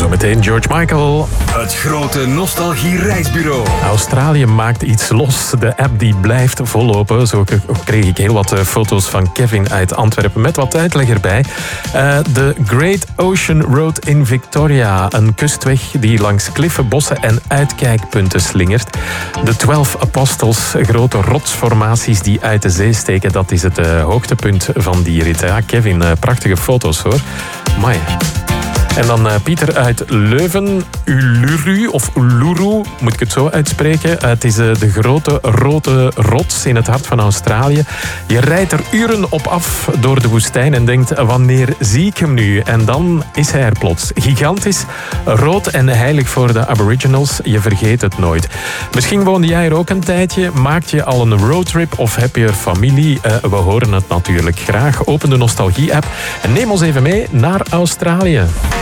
Zometeen George Michael. Het grote nostalgie-reisbureau. Australië maakt iets los. De app die blijft vollopen. Zo kreeg ik heel wat foto's van Kevin uit Antwerpen met wat uitleg erbij. De Great Ocean Road in Victoria. Een kustweg die langs kliffen, bossen en uitkijkpunten slingert. De 12 Apostles, grote rotsformaties die uit de zee steken. Dat is het hoogtepunt van die rit. Ja, Kevin, prachtige foto's hoor. Amai. En dan Pieter uit Leuven, Uluru, of Uluru, moet ik het zo uitspreken. Het is de grote rode rots in het hart van Australië. Je rijdt er uren op af door de woestijn en denkt, wanneer zie ik hem nu? En dan is hij er plots. Gigantisch, rood en heilig voor de Aboriginals. Je vergeet het nooit. Misschien woonde jij er ook een tijdje. Maak je al een roadtrip of heb je er familie? We horen het natuurlijk graag. Open de Nostalgie-app en neem ons even mee naar Australië.